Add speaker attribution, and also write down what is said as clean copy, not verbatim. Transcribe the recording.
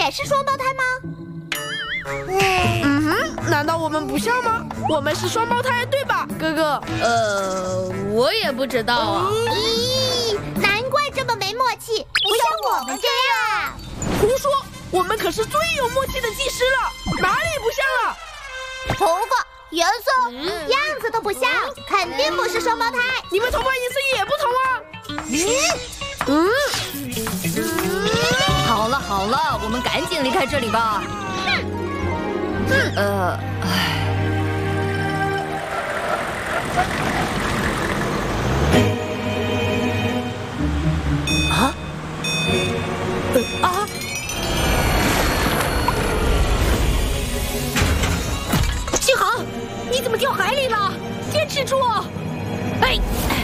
Speaker 1: 也是双胞胎吗？
Speaker 2: 难道我们不像吗？我们是双胞胎，对吧，哥哥？
Speaker 3: 我也不知道啊。
Speaker 1: 咦，难怪这么没默契，不像我们这样。
Speaker 2: 胡说，我们可是最有默契的技师了，哪里不像了？
Speaker 1: 头发、颜色、样子都不像，肯定不是双胞胎。
Speaker 2: 你们头发颜色也不同啊！
Speaker 3: 好了好了，我们赶紧离开这里吧。
Speaker 2: 幸好，你怎么掉海里了？坚持住！哎。